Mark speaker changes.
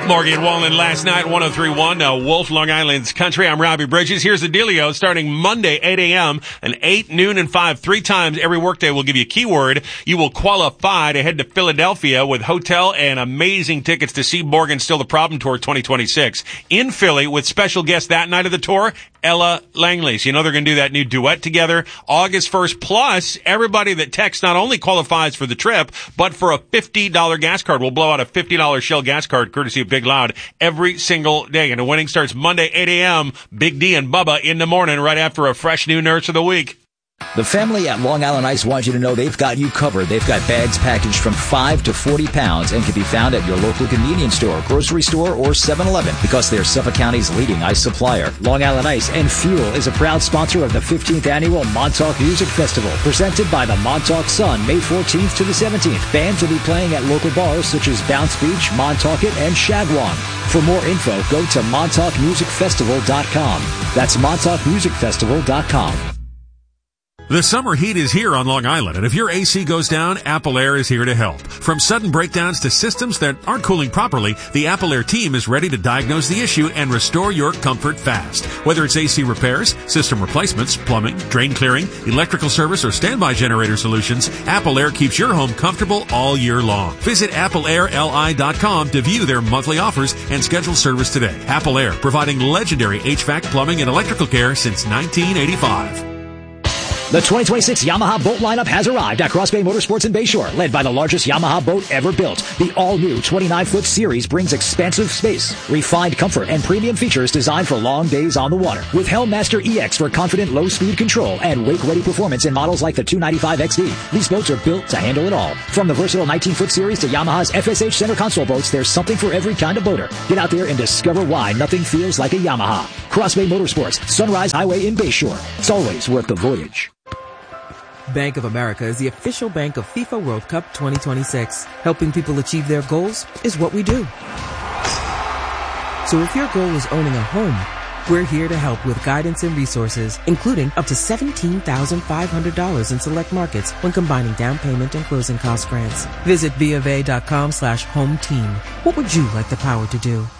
Speaker 1: Morgan Wallen last night, 103.1, Wolf, Long Island's Country. I'm Robbie Bridges. Here's the dealio. Starting Monday, 8 a.m. and 8, noon, and 5, 3 times every workday, we'll give you a keyword. You will qualify to head to Philadelphia with hotel and amazing tickets to see Morgan Still the Problem Tour 2026 in Philly with special guest that night of the tour, Ella Langley. So you know they're going to do that new duet together August 1st. Plus, everybody that texts not only qualifies for the trip, but for a $50 gas card. We'll blow out a $50 Shell gas card courtesy of Big Loud every single day. And the winning starts Monday, 8 a.m. Big D and Bubba in the morning right after a fresh new Nurse of the Week.
Speaker 2: The family at Long Island Ice wants you to know they've got you covered. They've got bags packaged from 5 to 40 pounds and can be found at your local convenience store, grocery store, or 7-Eleven because they're Suffolk County's leading ice supplier. Long Island Ice and Fuel is a proud sponsor of the 15th annual Montauk Music Festival, presented by the Montauk Sun, May 14th to the 17th. Bands will be playing at local bars such as Bounce Beach, Montaukett, and Shagwon. For more info, go to MontaukMusicFestival.com. That's MontaukMusicFestival.com.
Speaker 3: The summer heat is here on Long Island, and if your AC goes down, Apple Air is here to help. From sudden breakdowns to systems that aren't cooling properly, the Apple Air team is ready to diagnose the issue and restore your comfort fast. Whether it's AC repairs, system replacements, plumbing, drain clearing, electrical service, or standby generator solutions, Apple Air keeps your home comfortable all year long. Visit AppleAirLI.com to view their monthly offers and schedule service today. Apple Air, providing legendary HVAC, plumbing, and electrical care since 1985.
Speaker 2: The 2026 Yamaha boat lineup has arrived at Cross Bay Motorsports in Bayshore. Led by the largest Yamaha boat ever built, the all-new 29-foot series brings expansive space, refined comfort, and premium features designed for long days on the water. With Helmmaster EX for confident low-speed control and wake-ready performance in models like the 295 XD, these boats are built to handle it all. From the versatile 19-foot series to Yamaha's FSH center console boats, there's something for every kind of boater. Get out there and discover why nothing feels like a Yamaha. Cross Bay Motorsports, Sunrise Highway in Bayshore. It's always worth the voyage.
Speaker 4: Bank of America is the official bank of FIFA World Cup 2026. Helping people achieve their goals is what we do. So if your goal is owning a home, we're here to help with guidance and resources, including up to $17,500 in select markets when combining down payment and closing cost grants. Visit BofA.com/home team. What would you like the power to do?